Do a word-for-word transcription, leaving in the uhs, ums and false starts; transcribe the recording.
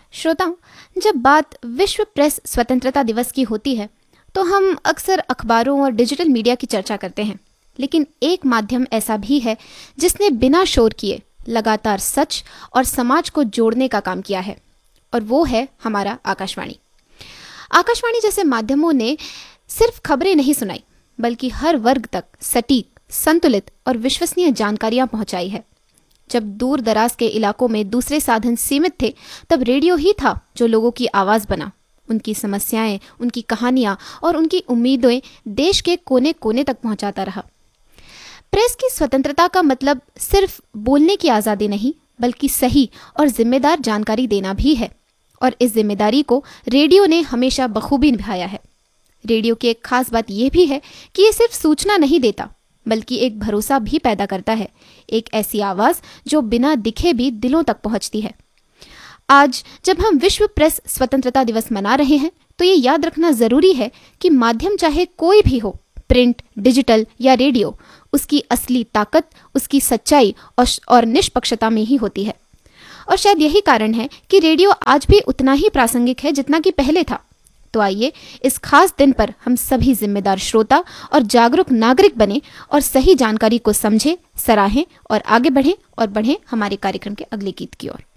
श्रोताओं, जब बात विश्व प्रेस स्वतंत्रता दिवस की होती है तो हम अक्सर अखबारों और डिजिटल मीडिया की चर्चा करते हैं, लेकिन एक माध्यम ऐसा भी है जिसने बिना शोर किए लगातार सच और समाज को जोड़ने का काम किया है, और वो है हमारा आकाशवाणी। आकाशवाणी जैसे माध्यमों ने सिर्फ खबरें नहीं सुनाई, बल्कि हर वर्ग तक सटीक, संतुलित और विश्वसनीय जानकारियां पहुंचाई है। जब दूर दराज के इलाकों में दूसरे साधन सीमित थे, तब रेडियो ही था जो लोगों की आवाज बना। उनकी समस्याएं, उनकी कहानियां और उनकी उम्मीदें देश के कोने कोने तक पहुंचाता रहा। प्रेस की स्वतंत्रता का मतलब सिर्फ बोलने की आज़ादी नहीं, बल्कि सही और जिम्मेदार जानकारी देना भी है, और इस जिम्मेदारी को रेडियो ने हमेशा बखूबी निभाया है। रेडियो की एक खास बात यह भी है कि ये सिर्फ सूचना नहीं देता, बल्कि एक भरोसा भी पैदा करता है, एक ऐसी आवाज़ जो बिना दिखे भी दिलों तक पहुंचती है। आज जब हम विश्व प्रेस स्वतंत्रता दिवस मना रहे हैं, तो ये याद रखना ज़रूरी है कि माध्यम चाहे कोई भी हो, प्रिंट, डिजिटल या रेडियो, उसकी असली ताकत उसकी सच्चाई और निष्पक्षता में ही होती है। और शायद यही कारण है कि रेडियो आज भी उतना ही प्रासंगिक है जितना कि पहले था। तो आइए इस खास दिन पर हम सभी जिम्मेदार श्रोता और जागरूक नागरिक बने और सही जानकारी को समझें, सराहें और आगे बढ़ें और बढ़ें हमारे कार्यक्रम के अगले गीत की ओर।